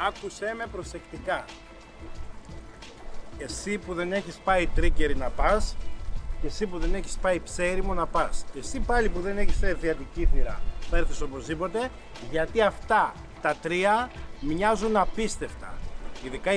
άκουσέ με προσεκτικά. Εσύ που δεν έχεις πάει Τρίκερη να πας, και εσύ που δεν έχεις πάει Ψέριμο να πας, και εσύ πάλι που δεν έχεις φέρει Θειατική Θύρα, θα έρθεις οπωσδήποτε, γιατί αυτά τα τρία μοιάζουν απίστευτα. Ειδικά